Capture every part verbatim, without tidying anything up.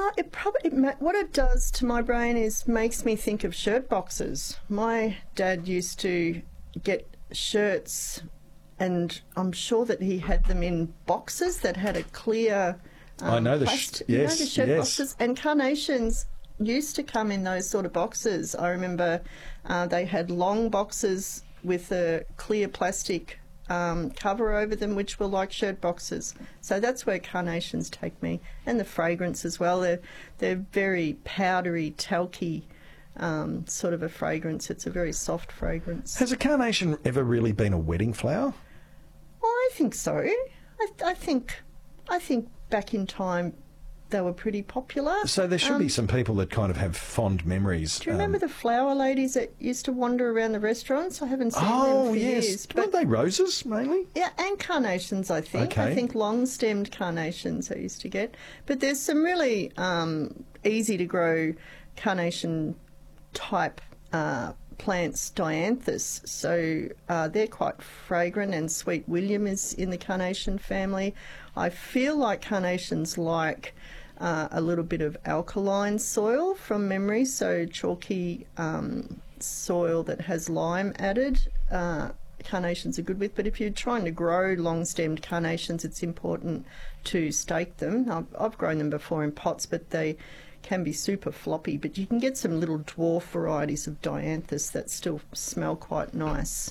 Uh, it probably it ma- what it does to my brain is makes me think of shirt boxes. My dad used to get shirts, and I'm sure that he had them in boxes that had a clear. Um, I know the sh- plastic, yes, you know, the shirt yes. boxes, and carnations used to come in those sort of boxes. I remember uh, they had long boxes with a clear plastic um, cover over them, which were like shirt boxes. So that's where carnations take me, and the fragrance as well. They're they're very powdery, talky um, sort of a fragrance. It's a very soft fragrance. Has a carnation ever really been a wedding flower? Well, I think so. I, I think I think back in time they were pretty popular. So there should Um, be some people that kind of have fond memories. Do you remember um, the flower ladies that used to wander around the restaurants? I haven't seen them Oh, for yes. years. Weren't they roses, mainly? Yeah, and carnations, I think. I Okay. think long-stemmed carnations I used to get. But there's some really um, easy-to-grow carnation-type uh, plants, dianthus. So uh, they're quite fragrant, and Sweet William is in the carnation family. I feel like carnations like uh, a little bit of alkaline soil from memory, so chalky um, soil that has lime added. Uh, carnations are good with, but if you're trying to grow long-stemmed carnations, it's important to stake them. I've, I've grown them before in pots, but they can be super floppy, but you can get some little dwarf varieties of dianthus that still smell quite nice.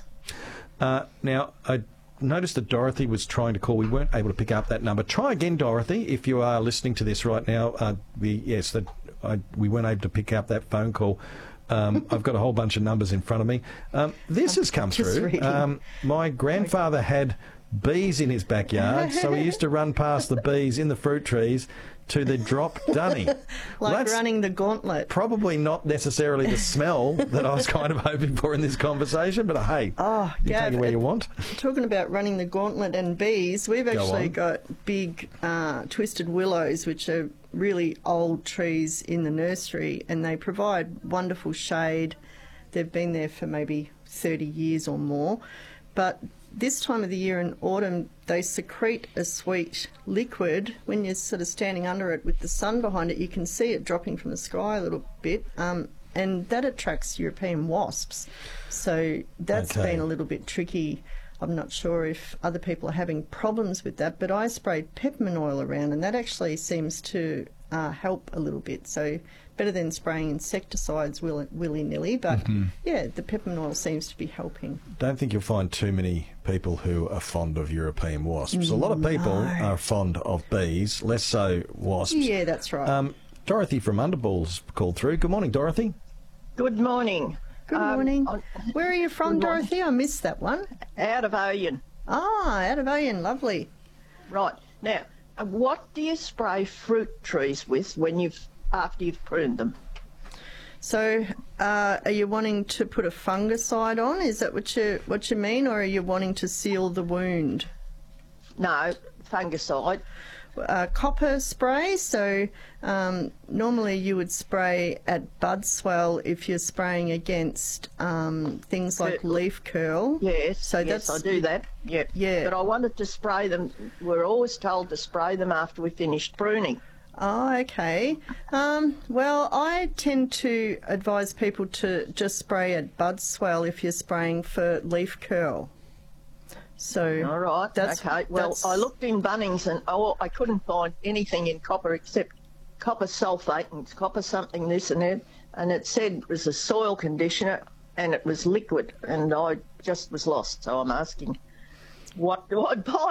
Uh, now, I noticed that Dorothy was trying to call. We weren't able to pick up that number. Try again, Dorothy, if you are listening to this right now. Uh, we, yes, that I, we weren't able to pick up that phone call. Um, I've got a whole bunch of numbers in front of me. Um, this has come Just through. reading. Um, my grandfather had bees in his backyard, so he used to run past the bees in the fruit trees to the drop dunny. Like Well, that's running the gauntlet. probably not necessarily the smell that I was kind of hoping for in this conversation, but hey, Oh, you Gav, take it where it- you want. Talking about running the gauntlet and bees, we've actually on. got big uh, twisted willows, which are really old trees in the nursery, and they provide wonderful shade. They've been there for maybe thirty years or more. But this time of the year in autumn, they secrete a sweet liquid. When you're sort of standing under it with the sun behind it, you can see it dropping from the sky a little bit. Um, and that attracts European wasps. So that's Okay. been a little bit tricky. I'm not sure if other people are having problems with that, but I sprayed peppermint oil around, and that actually seems to uh, help a little bit. So better than spraying insecticides will- willy-nilly, but Mm-hmm. yeah, the peppermint oil seems to be helping. Don't think you'll find too many people who are fond of European wasps. A lot of people No. are fond of bees, less so wasps. Yeah, that's right. Um, Dorothy from Underballs called through. Good morning, Dorothy. Good morning. Good Um, morning. on- Where are you from, Good morning. Dorothy? I missed that one. Out of Oyen. Ah, out of Oyen, lovely. Right. Now, uh, what do you spray fruit trees with when you've after you've pruned them? So, uh, are you wanting to put a fungicide on? Is that what you what you mean, or are you wanting to seal the wound? No, fungicide. Uh, copper spray. So, um, normally you would spray at bud swell if you're spraying against um, things like Cur- leaf curl. Yes, So yes, that's I do that. Yep. Yeah. But I wanted to spray them. We're always told to spray them after we finished pruning. Oh, okay. Um, well, I tend to advise people to just spray at bud swell if you're spraying for leaf curl. So All right. that's okay. Well, that's- I looked in Bunnings and oh, I couldn't find anything in copper except copper sulphate and copper something this and that, and it said it was a soil conditioner and it was liquid, and I just was lost. So I'm asking, what do I buy?